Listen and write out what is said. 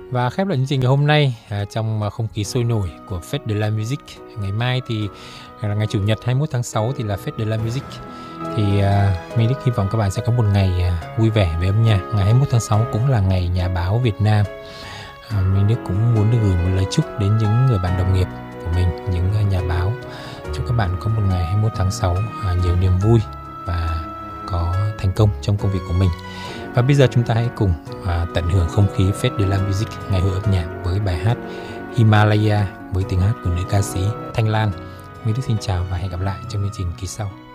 Và khép lại chương trình ngày hôm nay trong không khí sôi nổi của Fête de la Musique. Ngày mai thì là ngày Chủ nhật 21 tháng 6 thì là Fête de la Musique. Thì Minh Đức hy vọng các bạn sẽ có một ngày vui vẻ về âm nhạc. Ngày 21 tháng 6 cũng là ngày Nhà báo Việt Nam. Minh Đức cũng muốn được gửi một lời chúc đến những người bạn đồng nghiệp của mình, những nhà báo. Chúc các bạn có một ngày 21 tháng 6 nhiều niềm vui và có thành công trong công việc của mình. Và bây giờ chúng ta hãy cùng tận hưởng không khí Fête de la Musique, ngày hội âm nhạc với bài hát Himalaya với tiếng hát của nữ ca sĩ Thanh Lan. Minh Đức xin chào và hẹn gặp lại trong chương trình kỳ sau.